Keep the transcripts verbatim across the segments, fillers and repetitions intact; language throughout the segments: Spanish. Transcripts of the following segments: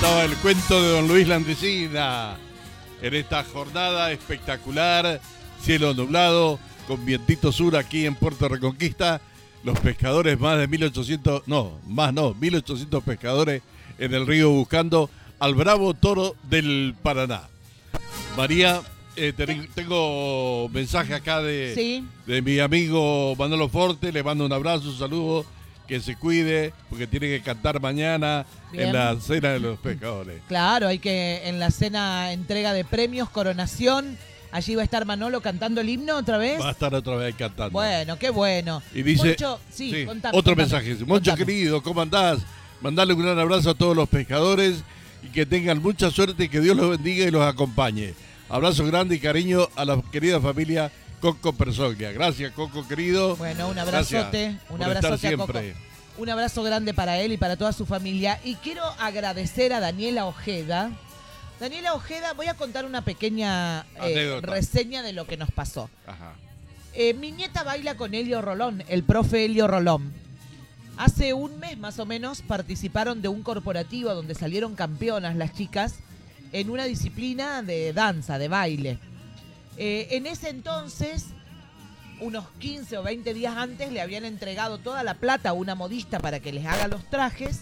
Estaba el cuento de don Luis Landricina en esta jornada espectacular, cielo nublado, con vientito sur aquí en Puerto Reconquista. Los pescadores, más de mil ochocientos, no, más no, mil ochocientos pescadores en el río buscando al bravo toro del Paraná. María, eh, ten, tengo mensaje acá de, sí. de mi amigo Manolo Forte, le mando un abrazo, un saludo, que se cuide, porque tiene que cantar mañana. Bien. En la cena de los pescadores. Claro, hay que, en la cena entrega de premios, coronación, allí va a estar Manolo cantando el himno otra vez. Va a estar otra vez ahí cantando. Bueno, qué bueno. Y dice, Moncho, sí, sí, contame, otro contame, mensaje. Moncho contame. querido, ¿cómo andás? Mandale un gran abrazo a todos los pescadores y que tengan mucha suerte y que Dios los bendiga y los acompañe. Abrazo grande y cariño a la querida familia Coco Persoglia. Gracias, Coco querido. Bueno, un abrazote, Gracias un por abrazote estar a Coco. siempre. Un abrazo grande para él y para toda su familia. Y quiero agradecer a Daniela Ojeda. Daniela Ojeda, voy a contar una pequeña eh, reseña de lo que nos pasó. Ajá. Eh, mi nieta baila con Elio Rolón, el profe Elio Rolón. Hace un mes más o menos participaron de un corporativo donde salieron campeonas las chicas en una disciplina de danza, de baile. Eh, en ese entonces, unos quince o veinte días antes, le habían entregado toda la plata a una modista para que les haga los trajes.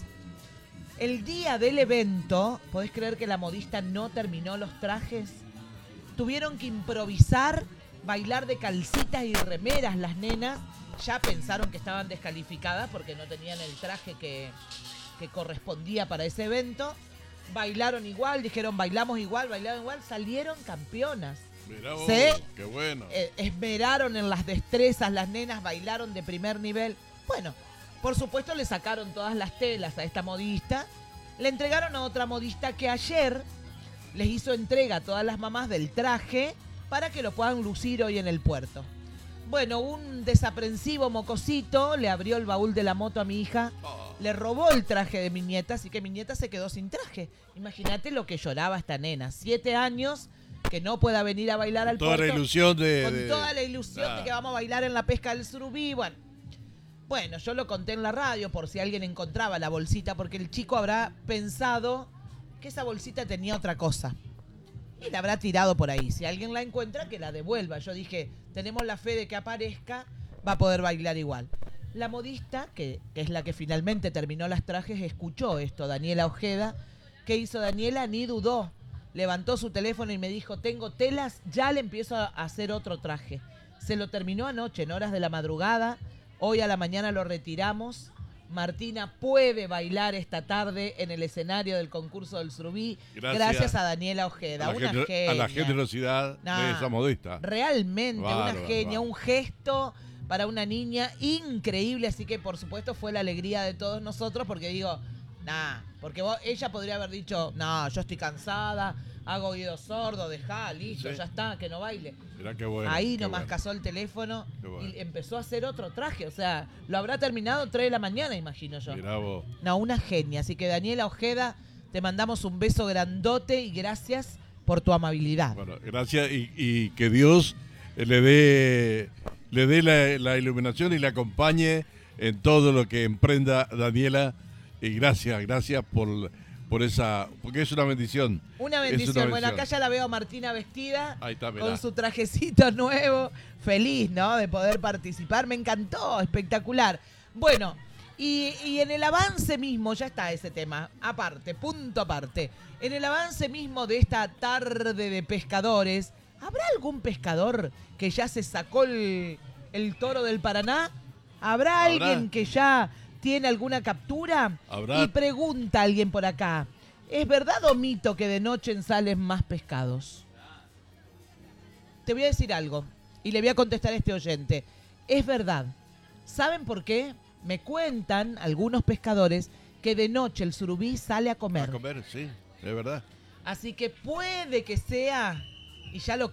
El día del evento, ¿podés creer que la modista no terminó los trajes? Tuvieron que improvisar, bailar de calcitas y remeras las nenas. Ya pensaron que estaban descalificadas porque no tenían el traje que, que correspondía para ese evento. Bailaron igual, dijeron bailamos igual, bailaron igual, salieron campeonas. Mirá vos, ¿Sí? Qué bueno. Eh, esmeraron en las destrezas, las nenas bailaron de primer nivel. Bueno, por supuesto le sacaron todas las telas a esta modista. Le entregaron a otra modista que ayer les hizo entrega a todas las mamás del traje para que lo puedan lucir hoy en el puerto. Bueno, un desaprensivo mocosito le abrió el baúl de la moto a mi hija, oh. le robó el traje de mi nieta, así que mi nieta se quedó sin traje. Imagínate lo que lloraba esta nena, siete años, que no pueda venir a bailar al toda puerto. La ilusión de, con de, toda la ilusión ah. de que vamos a bailar en la pesca del surubí. Bueno, bueno, yo lo conté en la radio por si alguien encontraba la bolsita, porque el chico habrá pensado que esa bolsita tenía otra cosa. Y la habrá tirado por ahí. Si alguien la encuentra, que la devuelva. Yo dije, tenemos la fe de que aparezca, va a poder bailar igual. La modista, que, que es la que finalmente terminó las trajes, escuchó esto, Daniela Ojeda. ¿Qué hizo Daniela? Ni dudó. Levantó su teléfono y me dijo, tengo telas, ya le empiezo a hacer otro traje. Se lo terminó anoche, en horas de la madrugada. Hoy a la mañana lo retiramos. Martina puede bailar esta tarde en el escenario del concurso del Surubí. Gracias, gracias a Daniela Ojeda, a la una gener- genia. A la generosidad nah, de esa modista. Realmente, bárbaro, una genia, bárbaro. Un gesto para una niña increíble. Así que, por supuesto, fue la alegría de todos nosotros porque digo, nah, porque vos, ella podría haber dicho, no, yo estoy cansada, hago oído sordo, dejá, listo, sí. ya está, que no baile. Mirá qué bueno, Ahí qué nomás bueno. Casó el teléfono bueno. y empezó a hacer otro traje. O sea, lo habrá terminado tres de la mañana, imagino yo. Mirá vos. No, una genia. Así que Daniela Ojeda, te mandamos un beso grandote y gracias por tu amabilidad. Bueno, gracias y, y que Dios le dé, le dé la, la iluminación y la acompañe en todo lo que emprenda Daniela. Y gracias, gracias por... por esa, porque es una bendición. Una bendición. Una bueno, bendición. Acá ya la veo a Martina vestida, ahí está, con su trajecito nuevo, feliz, ¿no? De poder participar. Me encantó, espectacular. Bueno, y, y en el avance mismo, ya está ese tema, aparte, punto aparte. En el avance mismo de esta tarde de pescadores, ¿habrá algún pescador que ya se sacó el, el toro del Paraná? ¿Habrá, ¿Habrá? alguien que ya... ¿Tiene alguna captura? ¿Habrá? Y pregunta a alguien por acá, ¿es verdad o mito que de noche salen más pescados? Te voy a decir algo y le voy a contestar a este oyente. Es verdad. ¿Saben por qué? Me cuentan algunos pescadores que de noche el surubí sale a comer. A comer, sí, es verdad. Así que puede que sea, y ya lo